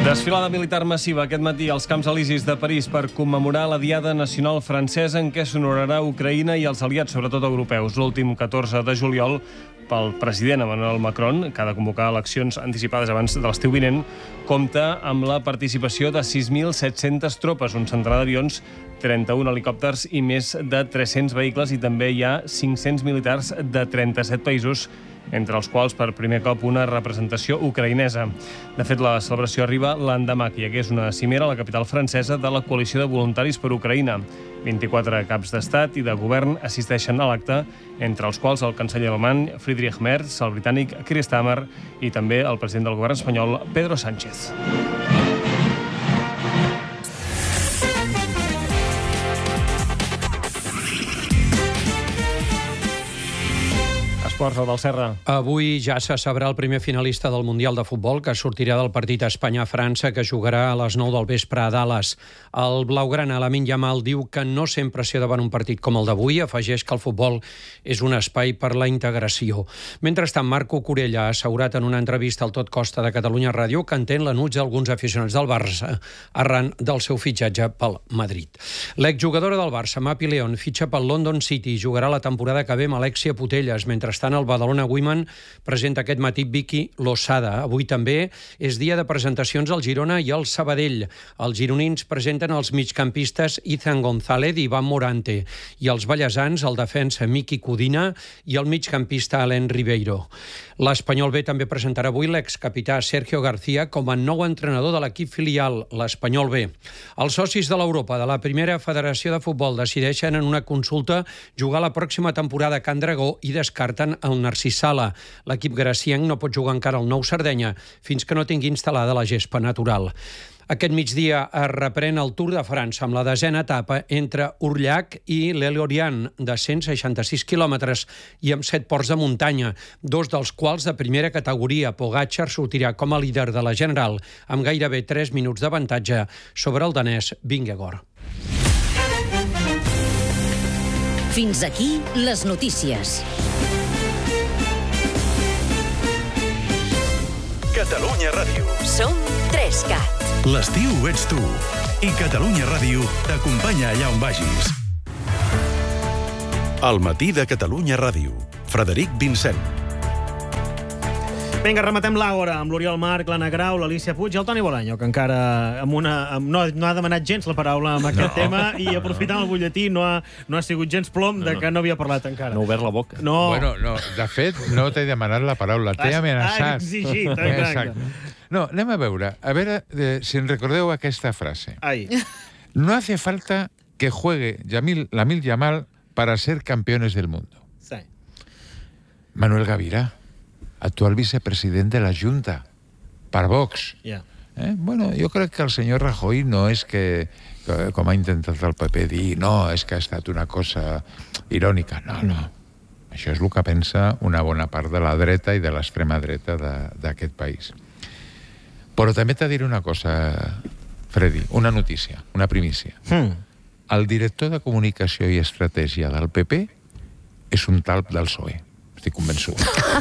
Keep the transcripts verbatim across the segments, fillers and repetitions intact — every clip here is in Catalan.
Desfilada militar massiva aquest matí als Camps Elisis de París per commemorar la Diada Nacional Francesa en què s'honorarà Ucraïna i els aliats, sobretot europeus. L'últim catorze de juliol, pel president Emmanuel Macron, que ha de convocar eleccions anticipades abans de l'estiu vinent, compta amb la participació de sis mil set-centes tropes, un centenar d'avions, trenta-un helicòpters i més de tres-cents vehicles, i també hi ha cinc-cents militars de trenta-set països, entre els quals per primer cop una representació ucraïnesa. De fet, la celebració arriba l'endemà que hi hagués una cimera a la capital francesa de la coalició de voluntaris per Ucraïna. vint-i-quatre caps d'estat i de govern assisteixen a l'acte, entre els quals el canceller alemany Friedrich Merz, el britànic Keir Starmer i també el president del govern espanyol Pedro Sánchez. Esports, del Serra. Avui ja se sabrà el primer finalista del Mundial de Futbol, que sortirà del partit Espanya-França, que jugarà a les nou del vespre a Dallas. El blaugrana, Lamine Yamal, diu que no sent pressió davant un partit com el d'avui. Afegeix que el futbol és un espai per la integració. Mentrestant, Marco Corella ha assegurat en una entrevista al Tot Costa de Catalunya Ràdio que entén l'enuig d'alguns aficionats del Barça arran del seu fitxatge pel Madrid. L'exjugadora del Barça, Mapi León, fitxa pel London City i jugarà la temporada que ve amb Alexia Putellas. Mentrestant, el Badalona Women presenta aquest matí Vicky Losada. Avui també és dia de presentacions al Girona i al Sabadell. Els gironins presenten els migcampistes Ethan González i Ivan Morante i els ballesans, el defensa Miki Codina i el migcampista Alain Ribeiro. L'Espanyol B també presentarà avui l'excapità Sergio García com a nou entrenador de l'equip filial, l'Espanyol B. Els socis de l'Europa de la primera federació de futbol decideixen en una consulta jugar la pròxima temporada a Can Dragó i descarten el Narcís Sala. L'equip gracienc no pot jugar encara al Nou Sardenya fins que no tingui instal·lada la gespa natural. Aquest migdia es reprèn el Tour de França amb la desena etapa entre Urllac i l'Elorian, de cent seixanta-sis quilòmetres i amb set ports de muntanya, dos dels quals de primera categoria. Pogačar sortirà com a líder de la general amb gairebé tres minuts d'avantatge sobre el danès Vingegaard. Fins aquí les notícies. Catalunya Ràdio. Som tres cat. L'estiu ets tu. I Catalunya Ràdio t'acompanya allà on vagis. Al matí de Catalunya Ràdio. Frederic Vincent. Vinga, rematem l'hora amb l'Oriol Marc, l'Anna Grau, l'Alícia Puig i el Toni Bolaño, que encara amb una, amb, no, no ha demanat gens la paraula amb aquest no. tema i aprofitant el butlletí no ha, no ha sigut gens plom de que no havia parlat encara. No ha obert la boca. No. Bueno, no, de fet, no t'he demanat la paraula, t'he amenaçat. Ha exigit, exacte. No, anem a veure, a veure eh, si en recordeu aquesta frase. Ai. No hace falta que juegue Yamil, Lamine Yamal para ser campeones del mundo. Sí. Manuel Gavirà, actual vicepresident de la Junta, per Vox. Yeah. Eh? Bueno, jo crec que el senyor Rajoy no és que, que, com ha intentat el P P dir, no, és que ha estat una cosa irònica. No, no. Això és el que pensa una bona part de la dreta i de l'extrema dreta d'aquest país. Però també t'he de dir una cosa, Freddy, una notícia, una primícia. Hmm. El director de Comunicació i Estratègia del P P és un talp del P S O E. Estic convençut.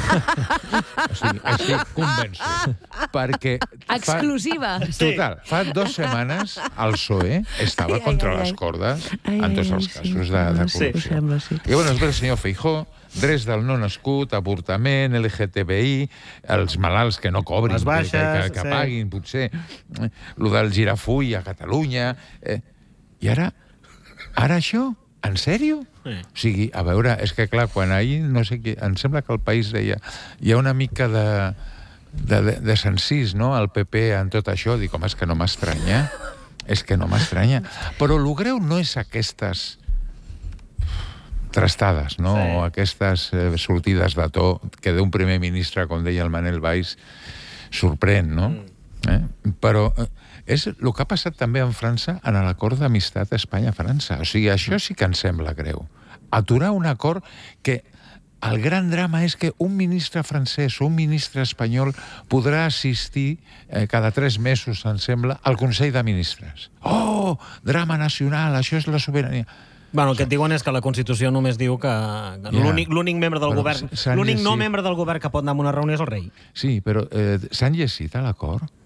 O sigui, estic convençut. Perquè... Exclusiva. Fa, total, fa dues setmanes el P S O E estava ai, contra ai, ai, les cordes ai, en tots els casos de, de corrupció. Sí, sembla, sí. I bueno, el senyor Feijóo, drets del no nascut, avortament, L G T B I, els malalts que no cobrin, les baixes, que, que, que sí. paguin, potser, el del girafull a Catalunya... Eh, I ara, ara això? En sèrio? Sí. O sigui, a veure, és que clar, quan ahir, no sé què, em sembla que el país deia, hi ha una mica de, de, de, de sencís, no?, el P P en tot això. Dic, home, és que no m'estranya, és que no m'estranya. Però el greu no és aquestes trastades, no?, sí. o aquestes eh, sortides de to que d'un primer ministre, com deia el Manel Valls, sorprèn, no? Mm. Eh? Però... Eh, és el que ha passat també en França en l'acord d'amistat Espanya-França. O sigui, això sí que em sembla greu. Aturar un acord que el gran drama és que un ministre francès o un ministre espanyol podrà assistir eh, cada tres mesos, em sembla, al Consell de Ministres. Oh, drama nacional, això és la sobirania. Bueno, el que et diuen és que la Constitució només diu que yeah. l'únic membre del però govern, l'únic no membre del govern que pot anar a una reunió és el rei. Sí, però eh, s'han llegit a l'acord? Mm. O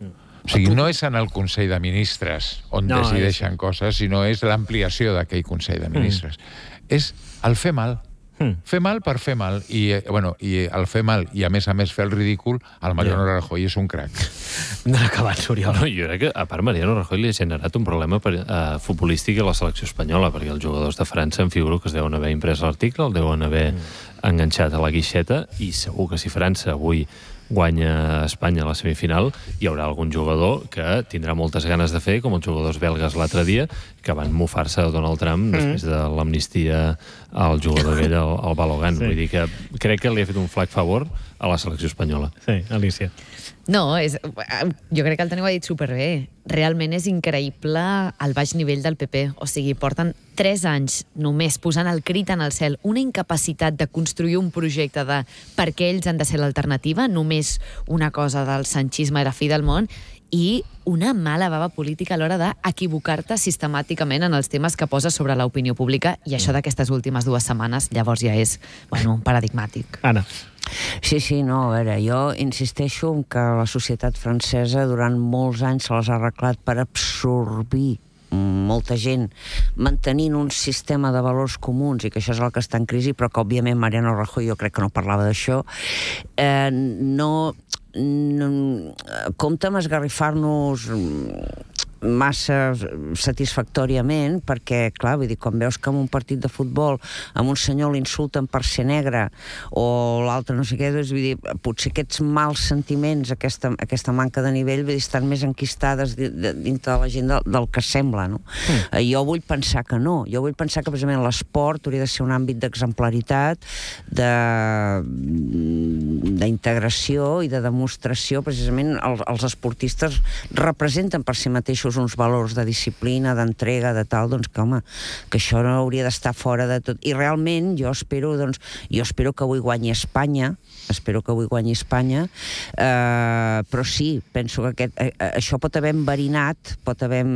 O sigui, no és en el Consell de Ministres on No, decideixen coses, sinó és l'ampliació d'aquell Consell de Ministres. Mm. És el fer mal. Mm. Fer mal per fer mal. I, eh, bueno, i el fer mal i, a més a més, fer el ridícul, el Mariano yeah. Rajoy és un crac. No ha acabat, Oriol. No, jo crec que, a part, Mariano Rajoy li ha generat un problema per, uh, futbolístic a la selecció espanyola, perquè els jugadors de França, em figuro que es deuen haver imprès l'article, el deuen haver mm. enganxat a la guixeta, i segur que si França avui guanya Espanya a la semifinal, hi haurà algun jugador que tindrà moltes ganes de fer, com els jugadors belgues l'altre dia, que van mofar-se a Donald Trump mm. després de l'amnistia al jugador aquell, al, al Balogan. Sí. Vull dir que crec que li ha fet un flac favor a la selecció espanyola. Sí, Alicia. No, és, jo crec que el Toni ho ha dit superbé. Realment és increïble el baix nivell del P P. O sigui, porten tres anys només posant el crit en el cel, una incapacitat de construir un projecte de per què ells han de ser l'alternativa, només una cosa del sanchisme era fi del món, i una mala bava política a l'hora d'equivocar-te sistemàticament en els temes que poses sobre l'opinió pública, i això d'aquestes últimes dues setmanes llavors ja és, bueno, paradigmàtic. Anna. Sí, sí, no, a veure, jo insisteixo en que la societat francesa durant molts anys se les ha arreglat per absorbir molta gent, mantenint un sistema de valors comuns, i que això és el que està en crisi, però que, òbviament, Mariano Rajoy jo crec que no parlava d'això. Eh, no, no... Compte amb esgarrifar-nos massa satisfactòriament, perquè, clar, vull dir, quan veus que en un partit de futbol amb un senyor l'insulten per ser negre o l'altre no sé què, doncs, vull dir, potser aquests mals sentiments, aquesta, aquesta manca de nivell, vull dir, estan més enquistades dintre de la gent del, del que sembla, no? Mm. Jo vull pensar que no. Jo vull pensar que, precisament, l'esport hauria de ser un àmbit d'exemplaritat, de d'integració i de demostració. Precisament, els, els esportistes representen per si mateixos uns valors de disciplina, d'entrega, de tal, doncs que, home, que això no hauria d'estar fora de tot. I realment jo espero, doncs, jo espero que avui guanyi Espanya, espero que avui guanyi Espanya, eh, però sí, penso que aquest, eh, això pot haver enverinat, pot haver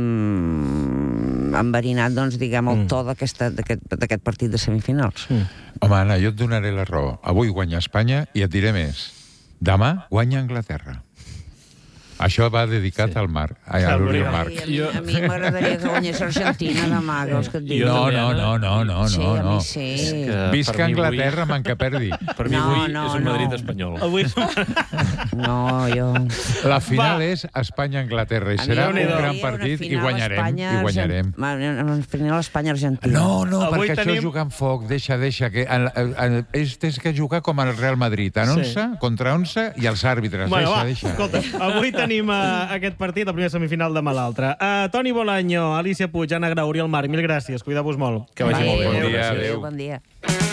enverinat, doncs, diguem, el to d'aquest partit de semifinals. Mm. Home, Anna, jo et donaré la raó. Avui guanya Espanya i et diré més. Demà guanya Anglaterra. Això va dedicat sí. al Marc, a l'Oriol Marc. A mi, a mi m'agradaria que guanyés Argentina demà, que que et dic. No, no, no, no, no, sí, no. A mi sí. Visca Anglaterra, man que perdi. Per mi no, avui no, és un no. Madrid espanyol. Avui... No, jo... La final va. És Espanya-Anglaterra i serà un gran partit i guanyarem, i guanyarem. La final Espanya-Argentina. No, no, avui perquè tenim... això juga amb foc, deixa, deixa, que ells tens que jugar com el Real Madrid, en onze sí. contra onze i els àrbitres, bueno, deixa, va, deixa. Escolta, avui tenim uh, aquest partit, la primera semifinal demà l'altre. Uh, Toni Bolaño, Alicia Puig, Anna Grau, Oriol Marc, mil gràcies, cuideu-vos molt. Que vagi molt bé. Bon dia, adéu. Bon dia.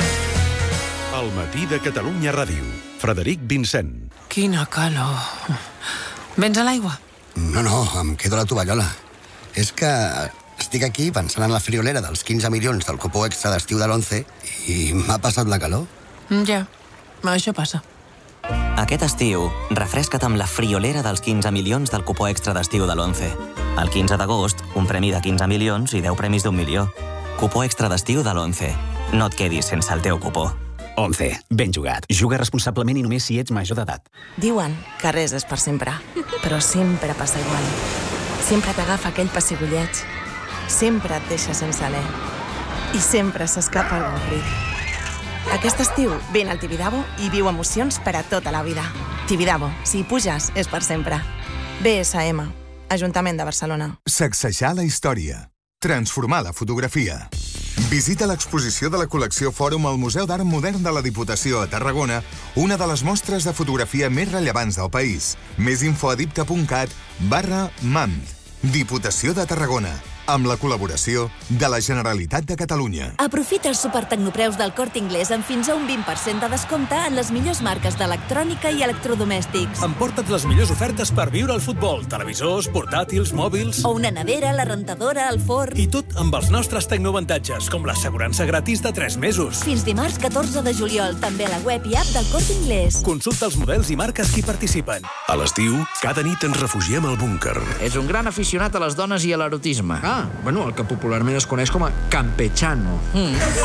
El matí de Catalunya Ràdio. Frederic Vincent. Quina calor. Vens a l'aigua? No, no, em quedo a la tovallola. És que estic aquí pensant en la friolera dels quinze milions del cupó extra d'estiu de l'once i m'ha passat la calor. Ja, això passa. Aquest estiu, refresca't amb la friolera dels quinze milions del cupó extra d'estiu de l'once. El quinze d'agost, un premi de quinze milions i deu premis d'un milió. Cupó extra d'estiu de l'once. No et quedis sense el teu cupó. once. Ben jugat. Juga responsablement i només si ets major d'edat. Diuen que res és per sempre, però sempre passa igual. Sempre t'agafa aquell pessigolleig. Sempre et deixa sense alè. I sempre s'escapa el ric. Aquest estiu, vine al Tibidabo i viu emocions per a tota la vida. Tibidabo, si hi puges, és per sempre. B S M, Ajuntament de Barcelona. Sacsejar la història. Transformar la fotografia. Visita l'exposició de la col·lecció Fòrum al Museu d'Art Modern de la Diputació a Tarragona, una de les mostres de fotografia més rellevants del país. Més info a dipta punt cat barra mam. Diputació de Tarragona, amb la col·laboració de la Generalitat de Catalunya. Aprofita els supertecnopreus del Corte Inglés amb fins a un vint per cent de descompte en les millors marques d'electrònica i electrodomèstics. Emporta't les millors ofertes per viure al futbol. Televisors, portàtils, mòbils... O una nevera, la rentadora, el forn... I tot amb els nostres tecnoavantatges, com l'assegurança gratis de tres mesos. Fins dimarts catorze de juliol, també a la web i app del Corte Inglés. Consulta els models i marques que hi participen. A l'estiu, cada nit ens refugiem al búnquer. És un gran aficionat a les dones i a l'erotisme. Ah, bueno, el que popularment es coneix com a campechano. Mm.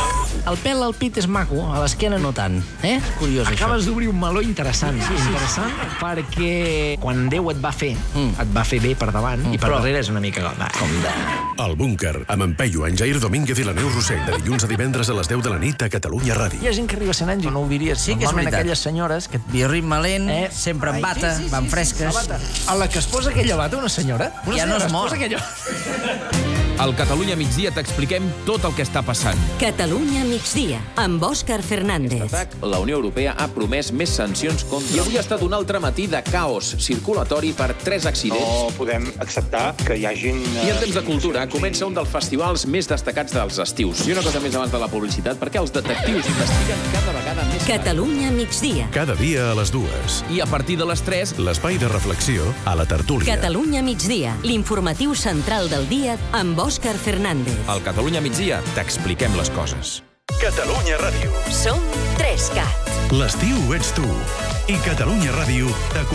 El pèl al pit és maco, a l'esquena no tant. Eh? Curiós, això. Acabes d'obrir un meló interessant. Sí, sí, interessant, perquè quan Déu et va fer, mm. et va fer bé per davant, mm. i per Però... darrere és una mica va, com de... El Búnquer, amb en Peyu, en Jair Domínguez i la Neus Rossell, de dilluns a divendres a les deu de la nit a Catalunya Ràdio. Hi ha gent que arriba a cent anys i no ho diries. Sí que és veritat. Aquelles senyores que... Bioritme lent, eh? sempre en bata, sí, sí, sí, van fresques. Sí, sí. A la que es posa aquella bata, una senyora? Una ja senyora no es mor. Aquella... Al Catalunya migdia t'expliquem tot el que està passant. Catalunya migdia, amb Òscar Fernández. Atac, la Unió Europea ha promès més sancions contra... I avui ha estat un altre matí de caos circulatori per tres accidents. No podem acceptar que hi hagin... I en temps de cultura comença un dels festivals més destacats dels estius. I una cosa més abans de la publicitat, perquè els detectius investiguen cada vegada més... Catalunya migdia. Cada dia a les dues. I a partir de les tres... L'espai de reflexió a la tertúlia. Catalunya migdia, l'informatiu central del dia amb Òscar Fernández. Al Catalunya migdia t'expliquem les coses. Catalunya Ràdio. Som tres cat. L'estiu ets tu. I Catalunya Ràdio